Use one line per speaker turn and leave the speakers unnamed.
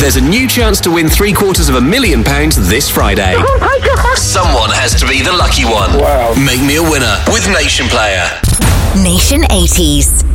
there's a new chance to win £750,000 this Friday.
Oh my God!
Someone has to be the lucky one.
Wow.
Make me a winner with Nation Player.
Nation 80s.